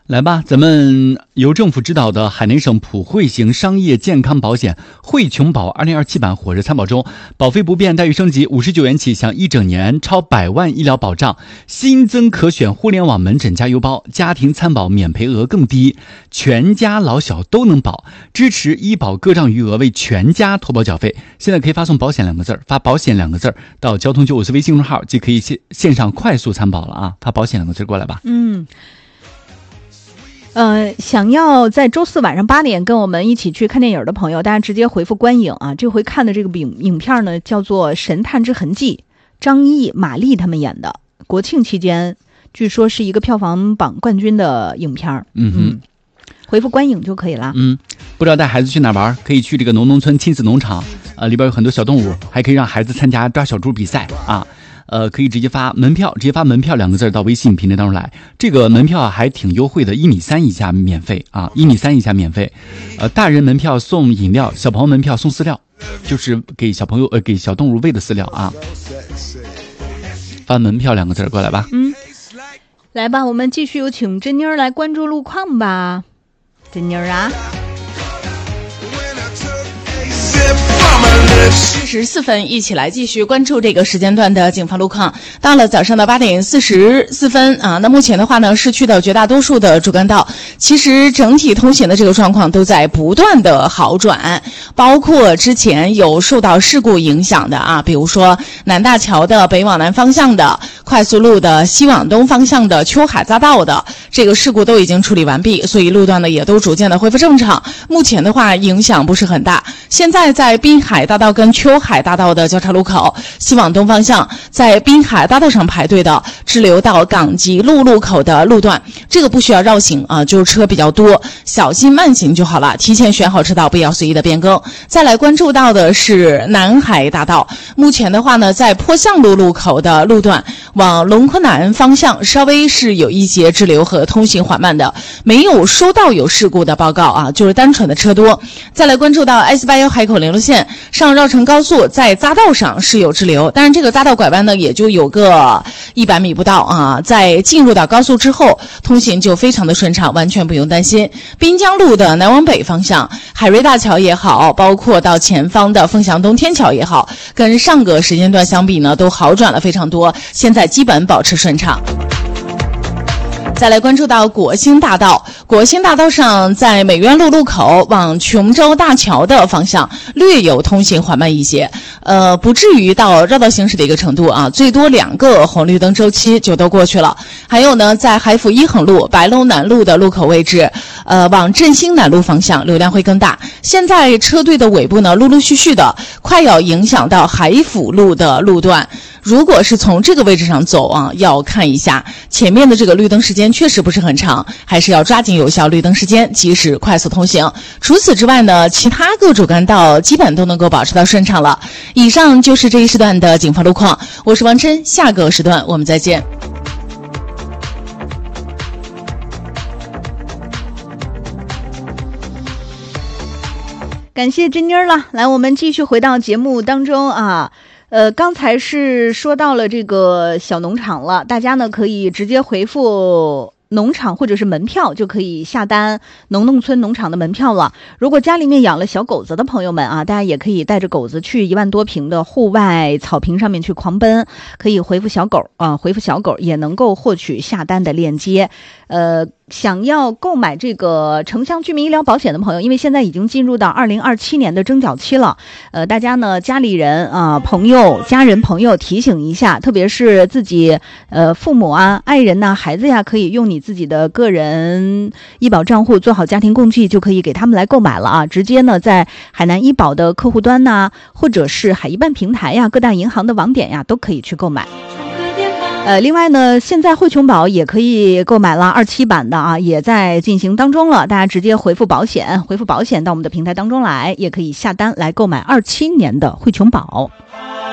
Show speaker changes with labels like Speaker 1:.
Speaker 1: 来吧，咱们由政府指导的海南省普惠型商业健康保险惠琼保2027版火热参保中，保费不变，待遇升级，59元起享1整年超100万医疗保障，新增可选互联网门诊加油包，家庭参保免赔额更低，全家老小都能保，支持医保各账余额为全家投保缴费。现在可以发送保险2个字，发保险2个字到交通954微信公众号，即可以线上快速参保了啊！发保险2个字过来吧。
Speaker 2: 想要在周四晚上8点跟我们一起去看电影的朋友，大家直接回复观影啊。这回看的这个影片呢，叫做《神探之痕迹》，张译、马丽他们演的，国庆期间据说是一个票房榜冠军的影片。回复观影就可以了。
Speaker 1: 不知道带孩子去哪玩，可以去这个农村亲子农场，里边有很多小动物，还可以让孩子参加抓小猪比赛啊。可以直接发门票2个字到微信平台当中来。这个门票还挺优惠的，1.3米以下免费啊，1.3米以下免费。大人门票送饮料，小朋友门票送饲料，就是给小朋友给小动物喂的饲料啊。发门票2个字过来吧。
Speaker 2: 来吧，我们继续有请珍妮儿来关注路况吧。珍妮儿啊。
Speaker 3: 44分，一起来继续关注这个时间段的警方路况。到了早上的8点44分啊，那目前的话呢，市区的绝大多数的主干道，其实整体通行的这个状况都在不断的好转，包括之前有受到事故影响的啊，比如说南大桥的北往南方向的、快速路的西往东方向的、秋海匝道的这个事故都已经处理完毕，所以路段呢也都逐渐的恢复正常。目前的话影响不是很大。现在在滨海大道跟秋海大道的交叉路口，西往东方向在滨海大道上排队的滞留到港吉路路口的路段，这个不需要绕行啊，就是车比较多，小心慢行就好了，提前选好车道，不要随意的变更。再来关注到的是南海大道，目前的话呢，在坡巷路路口的路段往龙昆南方向稍微是有一些滞留和通行缓慢的，没有收到有事故的报告啊，就是单纯的车多。再来关注到 S81海口联络线上绕城高速在匝道上是有滞留，但是这个匝道拐弯呢也就有个100米不到啊，在进入到高速之后通行就非常的顺畅，完全不用担心。滨江路的南往北方向，海瑞大桥也好，包括到前方的凤翔东天桥也好，跟上个时间段相比呢都好转了非常多，现在基本保持顺畅。再来关注到国兴大道，国兴大道上在美院路路口往琼州大桥的方向略有通行缓慢一些，不至于到绕道行驶的一个程度啊，最多2个红绿灯周期就都过去了。还有呢，在海府一横路白楼南路的路口位置，往振兴南路方向流量会更大。现在车队的尾部呢，陆陆续续的快要影响到海府路的路段。如果是从这个位置上走啊，要看一下前面的这个绿灯时间确实不是很长，还是要抓紧有效绿灯时间，及时快速通行。除此之外呢，其他各主干道基本都能够保持到顺畅了。以上就是这一时段的警方路况，我是王琛，下个时段我们再见。
Speaker 2: 感谢珍妮儿了，来，我们继续回到节目当中啊。刚才是说到了这个小农场了，大家呢可以直接回复农场或者是门票就可以下单农村农场的门票了。如果家里面养了小狗子的朋友们啊，大家也可以带着狗子去1万多平的户外草坪上面去狂奔，可以回复小狗啊，回复小狗也能够获取下单的链接。想要购买这个城乡居民医疗保险的朋友，因为现在已经进入到2027年的征缴期了，大家呢家里人啊、朋友、家人朋友提醒一下，特别是自己父母啊、爱人呐、孩子呀，可以用你自己的个人医保账户做好家庭共计，就可以给他们来购买了啊。直接呢在海南医保的客户端呐，或者是海医办平台呀、各大银行的网点呀，都可以去购买。另外呢，现在惠琼保也可以购买了27版的啊，也在进行当中了。大家直接回复保险到我们的平台当中来，也可以下单来购买27年的惠琼保。